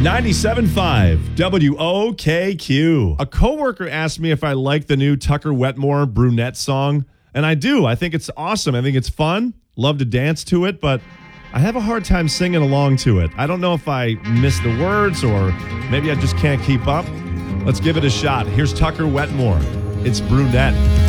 97.5 WOKQ. A coworker asked me if I like the new Tucker Wetmore Brunette song, and I do. I think it's awesome. I think it's fun. Love to dance to it, but I have a hard time singing along to it. I don't know if I miss the words or maybe I just can't keep up. Let's give it a shot. Here's Tucker Wetmore. It's Brunette.